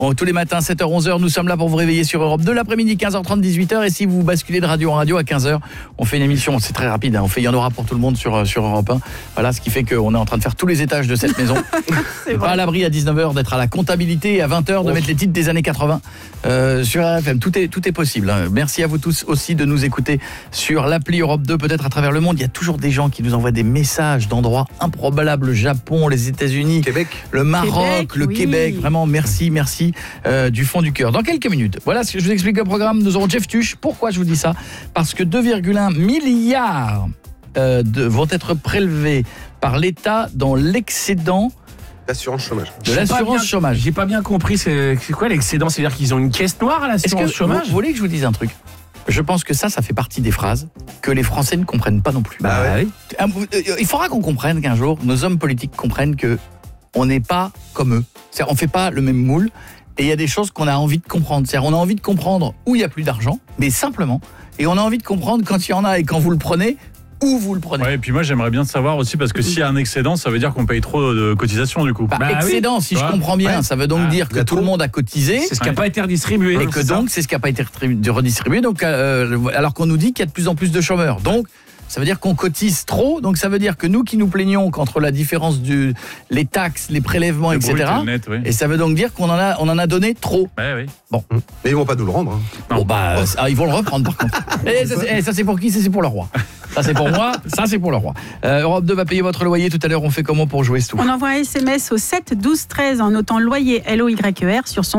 Tous les matins, 7h, 11h, nous sommes là pour vous réveiller sur Europe 2. L'après-midi, 15h30, 18h. Et si vous basculez de radio en radio à 15h, on fait une émission, c'est très rapide. Hein, il y en aura pour tout le monde sur Europe 1. Voilà, ce qui fait qu'on est en train de faire tous les étages de cette maison. Pas à l'abri à 19h d'être à la comptabilité et à 20h de mettre les titres des années 80 sur RFM. Tout est possible. Hein. Merci à vous tous aussi de nous écouter sur l'appli Europe 2, peut-être à travers le monde. Il y a toujours des gens qui nous envoient des messages d'endroits improbables. Le Japon, les États-Unis, Québec. le Maroc, le Québec. Vraiment, merci du fond du cœur. Dans quelques minutes, voilà ce que je vous explique le programme. Nous aurons Jeff Tuch. Pourquoi je vous dis ça? Parce que 2,1 milliards vont être prélevés par l'État dans l'excédent L'assurance chômage. de l'assurance chômage. J'ai pas bien compris, c'est quoi l'excédent? C'est-à-dire qu'ils ont une caisse noire à Est-ce que l'assurance chômage? vous voulez que je vous dise un truc? Je pense que ça fait partie des phrases que les Français ne comprennent pas non plus. Oui. Il faudra qu'on comprenne qu'un jour, nos hommes politiques comprennent que on n'est pas comme eux. C'est-à-dire, on fait pas le même moule. Et il y a des choses qu'on a envie de comprendre. C'est-à-dire, on a envie de comprendre où il n'y a plus d'argent, mais simplement. Et on a envie de comprendre quand il y en a et quand vous le prenez, où vous le prenez. Ouais, et puis moi j'aimerais bien savoir aussi, parce que s'il y a un excédent, ça veut dire qu'on paye trop de cotisations du coup. Excédent, si je comprends bien, ça veut donc dire que tout le monde a cotisé. C'est ce qui n'a pas été redistribué. Et que donc, c'est ce qui n'a pas été redistribué. Donc, alors qu'on nous dit qu'il y a de plus en plus de chômeurs. Donc, ça veut dire qu'on cotise trop. Donc, ça veut dire que nous qui nous plaignons qu'entre la différence les taxes, les prélèvements, etc. Brut et net, oui. Et ça veut donc dire qu'on en a donné trop. Ouais, oui. Bon. Mais ils vont pas nous le rendre. Hein. Bon, ils vont le reprendre par contre. Et ça c'est pour qui? C'est pour le roi. Ça c'est pour moi, ça c'est pour le roi. Europe 2 va payer votre loyer. Tout à l'heure, on fait comment pour jouer ce tour? On envoie un SMS au 7 12 13 en notant loyer LOYER sur son